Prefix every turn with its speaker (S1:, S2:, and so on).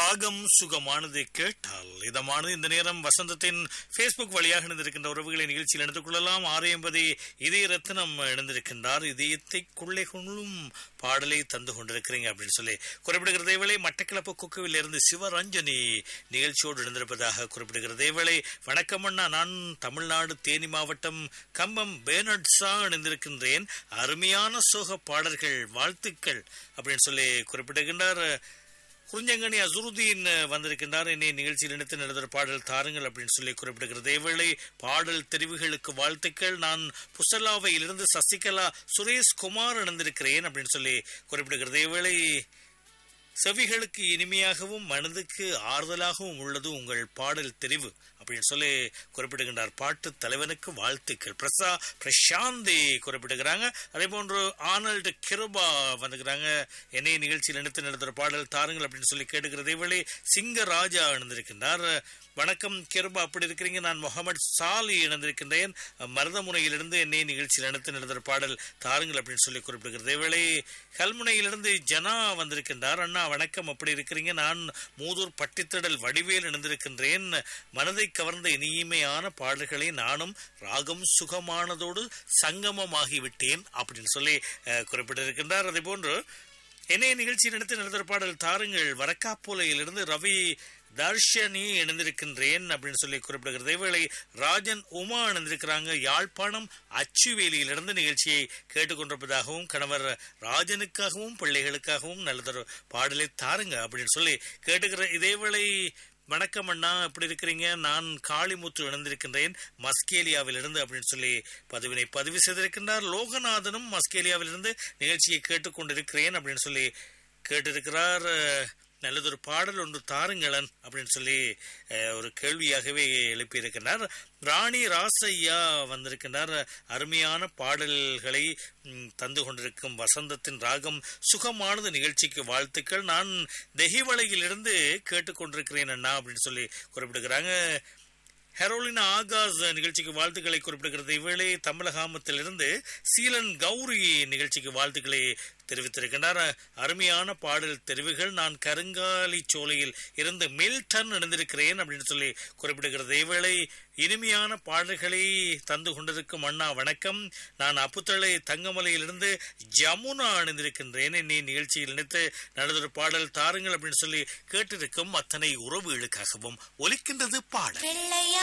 S1: ராகம் சுகமானதை கேட்டால் இதமானது. இந்த நேரம் வசந்தத்தின் Facebook வழியாக இணைந்திருக்கின்ற உறவுகளை நிகழ்ச்சியில் எடுத்துக் கொள்ளலாம். 6:50 இதய ரத்னம் இணைந்திருக்கின்றார். இதயத்தை கொள்ளை கொள்ளும் பாடலை தந்து கொண்டிருக்கிறீங்க அப்படின்னு சொல்லி குறிப்பிடுகிறதே வேளை மட்டக்களப்பு குக்குவில் இருந்து சிவரஞ்சனி நிகழ்ச்சியோடு இணைந்திருப்பதாக குறிப்பிடுகிறதே வேளை. வணக்கம் அண்ணா, நான் தமிழ்நாடு தேனி மாவட்டம் கம்பம் பேனட்ஸா இணைந்திருக்கின்றேன். அருமையான சோக பாடல்கள், வாழ்த்துக்கள் அப்படின்னு சொல்லி குறிப்பிடுகின்றார். குறிஞ்சங்கனி அசுருதீன் வந்திருக்கின்றார். என்னை நிகழ்ச்சியில் இணைத்து நடந்த பாடல் தாருங்கள் அப்படின்னு சொல்லி குறிப்பிடுகிறது. இதேவேளை பாடல் தெரிவுகளுக்கு வாழ்த்துக்கள். நான் புசலாவையிலிருந்து சசிகலா சுரேஷ்குமார் இணைந்திருக்கிறேன் அப்படின்னு சொல்லி குறிப்பிடுகிறது. இதேவேளை செவிகளுக்கு இனிமையாகவும் மனதுக்கு ஆறுதலாகவும் உள்ளது உங்கள் பாடல் தெரிவு அப்படின்னு சொல்லி குறிப்பிடுகின்றார். பாட்டு தலைவனுக்கு வாழ்த்துக்கள். பிரசாந்தி குறிப்பிடுகிறாங்க. அதே போன்று ஆனல்டு கிருபா வந்துக்கிறாங்க. என்னை நிகழ்ச்சியில் நினைத்து நடத்துகிற பாடல் தாருங்கள் அப்படின்னு சொல்லி கேட்டுக்கிறதே வேளை சிங்கராஜா இணைந்திருக்கின்றார். வணக்கம் கிருபா, அப்படி இருக்கிறீங்க? நான் முகமது சாலி இணைந்திருக்கின்றேன். மருதமுனையிலிருந்து என்னை நிகழ்ச்சியில் நினைத்து நடத்துகிற பாடல் தாருங்கள் அப்படின்னு சொல்லி குறிப்பிடுகிறது. வேளை கல்முனையிலிருந்து ஜனா வந்திருக்கின்றார். அண்ணா வணக்கம், அப்படி இருக்கிறீங்க? நான் மூதூர் பட்டித்தடல் வடிவேல் இணைந்திருக்கின்றேன். மனதை கவர்ந்த இனிமையான பாடல்களை நானும் ராகம் சுகமானதோடு சங்கமமாகிவிட்டேன் அப்படின்னு சொல்லி குறிப்பிட்டிருக்கின்றார். அதே போன்று என்னைய நிகழ்ச்சி நடத்துகிற பாடல் தாருங்கள் வரக்காப்போலையிலிருந்து ரவி தர்ஷனி இணைந்திருக்கின்றேன் அப்படின்னு சொல்லி குறிப்பிடுகிறது. இதேவேளை ராஜன் உமா இணைந்திருக்கிறாங்க. யாழ்ப்பாணம் அச்சுவேலியிலிருந்து நிகழ்ச்சியை கேட்டுக்கொண்டிருப்பதாகவும் கணவர் ராஜனுக்காகவும் பிள்ளைகளுக்காகவும் நல்லதொரு பாடலை தாருங்க அப்படின்னு சொல்லி கேட்டுக்கிற. இதேவேளை வணக்கம் அண்ணா, எப்படி இருக்கிறீங்க? நான் காளிமுத்து இணைந்திருக்கின்றேன் மஸ்கேலியாவிலிருந்து அப்படின்னு சொல்லி பதிவு செய்திருக்கின்றார். லோகநாதனும் மஸ்கேலியாவிலிருந்து நிகழ்ச்சியை கேட்டுக்கொண்டிருக்கிறேன் அப்படின்னு சொல்லி கேட்டிருக்கிறார். நல்லதொரு பாடல் ஒன்று தாருங்களன் அப்படின்னு சொல்லி ஒரு கேள்வியாகவே எழுப்பியிருக்கின்றார். ராணி ராசையா வந்திருக்கின்றார். அருமையான பாடல்களை தந்து கொண்டிருக்கும் வசந்தத்தின் ராகம் சுகமானது நிகழ்ச்சிக்கு வாழ்த்துக்கள். நான் தெஹிவளையிலிருந்து கேட்டுக்கொண்டிருக்கிறேன் அண்ணா அப்படின்னு சொல்லி குறிப்பிடுகிறாங்க. ஹெரோலினா ஆகாஷ் நிகழ்ச்சிக்கு வாழ்த்துக்களை குறிப்பிடுகிறது. இவ்வேளை தமிழகாமத்திலிருந்து சீலன் கௌரி நிகழ்ச்சிக்கு வாழ்த்துக்களை தெரிவித்திருக்கின்றார். அருமையான பாடல் தெரிவுகள். நான் கருங்காலி சோலையில் இருந்து மில்டன் இணைந்திருக்கிறேன் அப்படின்னு சொல்லி குறிப்பிடுகிறது. இவ்வேளை இனிமையான பாடல்களை தந்து கொண்டிருக்கும் அண்ணா வணக்கம். நான் அப்புத்தளை தங்கமலையிலிருந்து ஜமுனா இணைந்திருக்கின்றேன். என்னை நிகழ்ச்சியில் இணைத்து நடந்தொரு பாடல் தாருங்கள் அப்படின்னு சொல்லி கேட்டிருக்கும் அத்தனை உறவுகளுக்காகவும் ஒலிக்கின்றது பாடல்.